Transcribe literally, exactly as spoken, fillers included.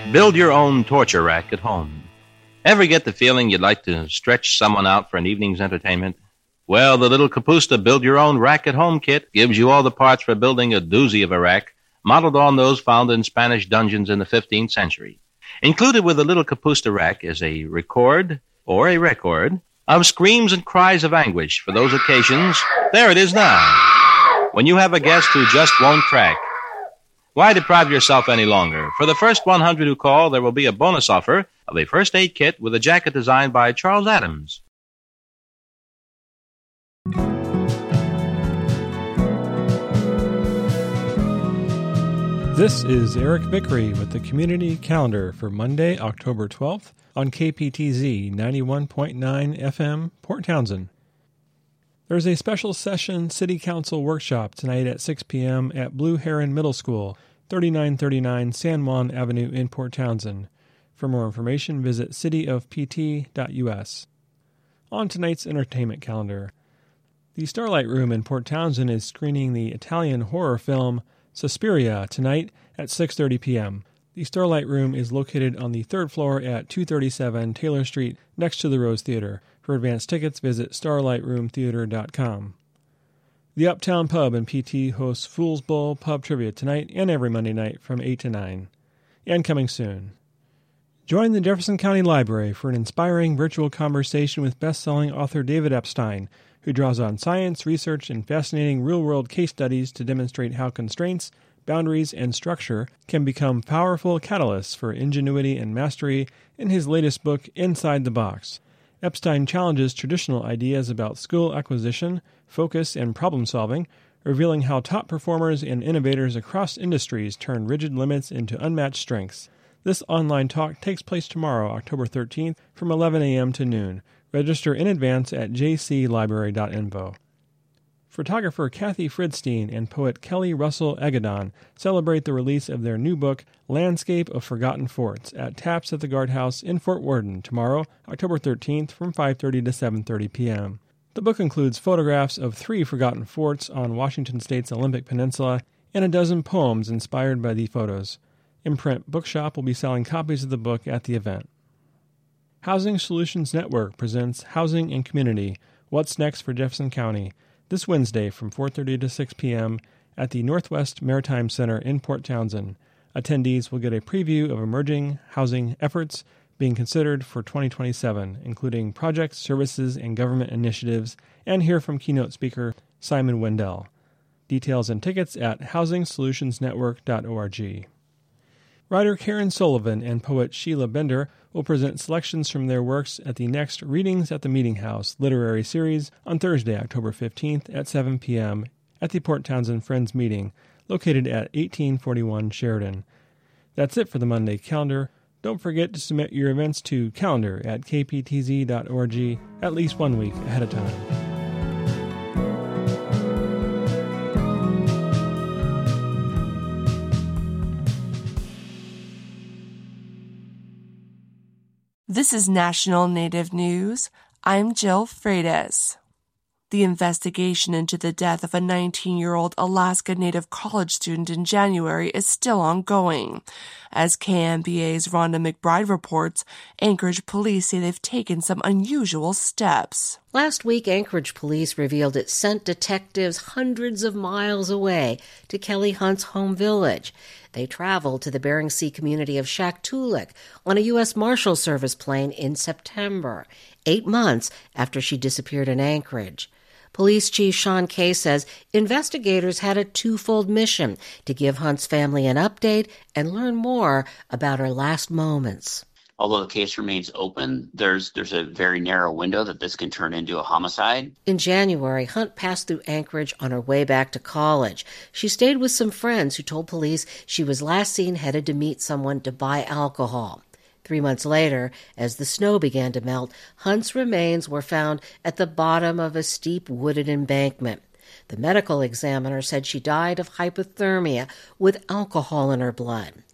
Build your own torture rack at home. Ever get the feeling you'd like to stretch someone out for an evening's entertainment? Well, the little Kapusta Build Your Own Rack at Home kit gives you all the parts for building a doozy of a rack, modeled on those found in Spanish dungeons in the fifteenth century. Included with the little Kapusta rack is a record, or a record, of screams and cries of anguish for those occasions. There it is now. When you have a guest who just won't crack. Why deprive yourself any longer? For the first one hundred who call, there will be a bonus offer of a first aid kit with a jacket designed by Charles Adams. This is Eric Vickery with the Community Calendar for Monday, October twelfth on K P T Z ninety-one point nine F M, Port Townsend. There's a special session City Council workshop tonight at six p.m. at Blue Heron Middle School, thirty-nine thirty-nine San Juan Avenue in Port Townsend. For more information, visit city of p t dot u s. On tonight's entertainment calendar, the Starlight Room in Port Townsend is screening the Italian horror film Suspiria tonight at six thirty p.m. The Starlight Room is located on the third floor at two thirty-seven Taylor Street next to the Rose Theater. For advance tickets, visit starlight room theater dot com. The Uptown Pub in P T hosts Fool's Bowl Pub Trivia tonight and every Monday night from eight to nine. And coming soon. Join the Jefferson County Library for an inspiring virtual conversation with best-selling author David Epstein, who draws on science, research, and fascinating real-world case studies to demonstrate how constraints, boundaries, and structure can become powerful catalysts for ingenuity and mastery in his latest book, Inside the Box. Epstein challenges traditional ideas about skill acquisition, focus, and problem-solving, revealing how top performers and innovators across industries turn rigid limits into unmatched strengths. This online talk takes place tomorrow, October thirteenth, from eleven a.m. to noon. Register in advance at j c library dot info. Photographer Kathy Fridstein and poet Kelly Russell Agadon celebrate the release of their new book, Landscape of Forgotten Forts, at Taps at the Guardhouse in Fort Worden tomorrow, October thirteenth, from five thirty to seven thirty p.m. The book includes photographs of three forgotten forts on Washington State's Olympic Peninsula and a dozen poems inspired by the photos. Imprint Bookshop will be selling copies of the book at the event. Housing Solutions Network presents Housing and Community, What's Next for Jefferson County, this Wednesday from four thirty to six p.m. at the Northwest Maritime Center in Port Townsend. Attendees will get a preview of emerging housing efforts being considered for twenty twenty-seven, including projects, services, and government initiatives, and hear from keynote speaker Simon Wendell. Details and tickets at housing solutions network dot org. Writer Karen Sullivan and poet Sheila Bender will present selections from their works at the next Readings at the Meeting House literary series on Thursday, October fifteenth at seven p.m. at the Port Townsend Friends Meeting, located at eighteen forty-one Sheridan. That's it for the Monday calendar. Don't forget to submit your events to calendar at k p t z dot org at least one week ahead of time. This is National Native News. I'm Jill Freitas. The investigation into the death of a nineteen-year-old Alaska Native college student in January is still ongoing. As K M B A's Rhonda McBride reports, Anchorage police say they've taken some unusual steps. Last week, Anchorage police revealed it sent detectives hundreds of miles away to Kelly Hunt's home village. They traveled to the Bering Sea community of Shaktoolik on a U S Marshal Service plane in September, eight months after she disappeared in Anchorage. Police Chief Sean Kay says investigators had a twofold mission: to give Hunt's family an update and learn more about her last moments. Although the case remains open, there's there's a very narrow window that this can turn into a homicide. In January, Hunt passed through Anchorage on her way back to college. She stayed with some friends who told police she was last seen headed to meet someone to buy alcohol. Three months later, as the snow began to melt, Hunt's remains were found at the bottom of a steep wooded embankment. The medical examiner said she died of hypothermia with alcohol in her blood.